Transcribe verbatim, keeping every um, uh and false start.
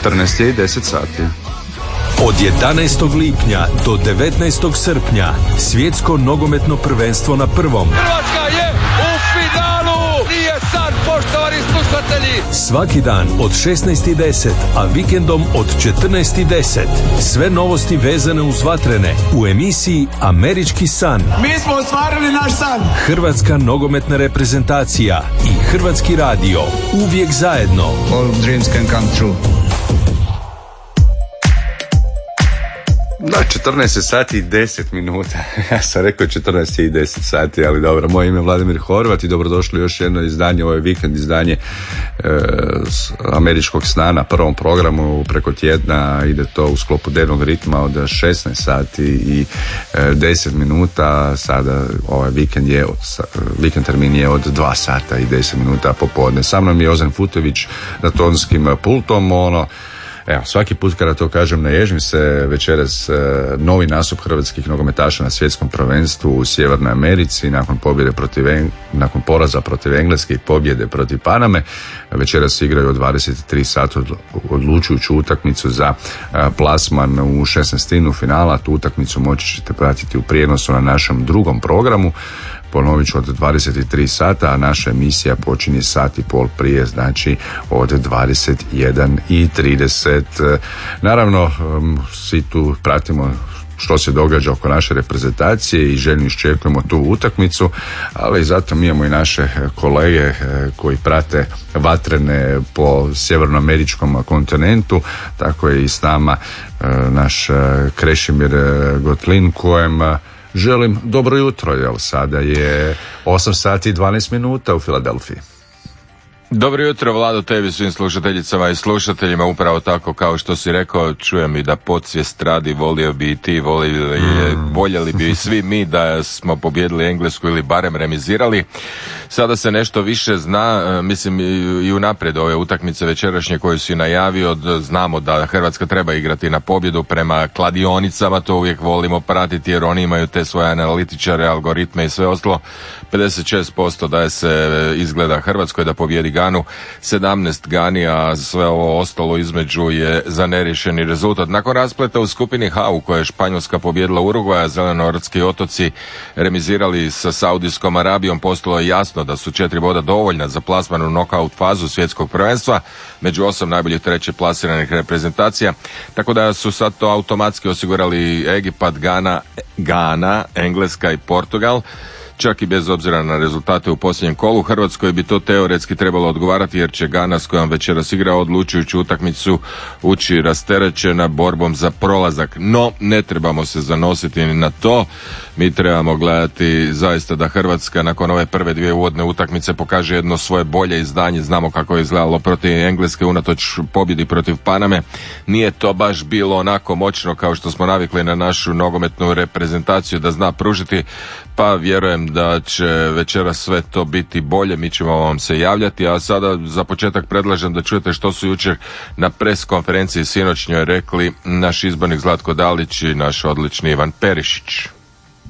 četrnaest i deset sati. Od jedanaestog lipnja do devetnaestog srpnja svjetsko nogometno prvenstvo na prvom. Hrvatska je u finalu! Nije sad, poštovani slušatelji! Svaki dan od šesnaest i deset, a vikendom od četrnaest i deset. Sve novosti vezane uz vatrene u emisiji Američki san. Mi smo ostvarili naš san! Hrvatska nogometna reprezentacija i Hrvatski radio. Uvijek zajedno. All dreams can come true. Da, četrnaest sati i deset minuta. Ja sam rekao četrnaest i deset sati, ali dobro. Moje ime je Vladimir Horvat i dobrodošli u još jedno izdanje, ovaj vikend izdanje e, Američkog sna na prvom programu. Preko tjedna ide to u sklopu dnevnog ritma od šesnaest sati i e, deset minuta. Sada ovaj vikend je, vikend termin je od dva sata i deset minuta popodne. Sa mnom je Ozan Futović za tonskim pultom, ono. Evo, svaki put kada to kažem naježim se. Večeras e, novi nastup hrvatskih nogometaša na svjetskom prvenstvu u Sjevernoj Americi nakon pobjede protiv Eng- nakon poraza protiv Engleske i pobjede protiv Paname. Večeras igraju od dvadeset tri sata odlučujuću utakmicu za e, plasman u šesnaestinu finala. Tu utakmicu moći ćete pratiti u prijenosu na našem drugom programu. Ponovit ću, od dvadeset tri sata, a naša emisija počinje sat i pol prije, znači od dvadeset jedan i trideset. Naravno, svi tu pratimo što se događa oko naše reprezentacije i željno iščekujemo tu utakmicu, ali zato mi imamo i naše kolege koji prate vatrene po sjevernoameričkom kontinentu. Tako je i s nama naš Krešimir Gotlin, kojem želim dobro jutro, jel sada je osam sati i dvanaest minuta u Filadelfiji. Dobro jutro, Vlado, tebi, svim slušateljicama i slušateljima. Upravo tako kao što si rekao, čujem i da podsvijest radi, volio bi i ti, voljeli, mm. voljeli bi i svi mi da smo pobjedili Englesku ili barem remizirali. Sada se nešto više zna, mislim i unaprijed ove utakmice večerašnje koje si najavio, znamo da Hrvatska treba igrati na pobjedu prema kladionicama, to uvijek volimo pratiti jer oni imaju te svoje analitičare, algoritme i sve ostalo. pedeset šest posto daje se izgleda Hrvatskoj da pobjedi Ganu, sedamnaest Gani, a sve ovo ostalo između je za neriješeni rezultat. Nakon raspleta u skupini H u kojoj je Španjolska pobjedila Urugvaja, Zelenorodski otoci remizirali sa Saudijskom Arabijom, postalo je jasno da su četiri boda dovoljna za plasman u nokaut fazu svjetskog prvenstva među osam najboljih treće plasiranih reprezentacija, tako da su sad to automatski osigurali Egipat, Gana, Gana, Engleska i Portugal. Čak i bez obzira na rezultate u posljednjem kolu, Hrvatskoj bi to teoretski trebalo odgovarati jer će Gana, s kojom večeras igra odlučujuću utakmicu, ući rasterećena borbom za prolazak. No, ne trebamo se zanositi ni na to. Mi trebamo gledati zaista da Hrvatska nakon ove prve dvije uvodne utakmice pokaže jedno svoje bolje izdanje. Znamo kako je izgledalo protiv Engleske unatoč pobjedi protiv Paname. Nije to baš bilo onako moćno kao što smo navikli na našu nogometnu reprezentaciju da zna pružiti, pa vjerujem da će večeras sve to biti bolje. Mi ćemo vam se javljati, a sada za početak predlažem da čujete što su jučer na pres konferenciji sinoćnjoj rekli naš izbornik Zlatko Dalić i naš odlični Ivan Perišić.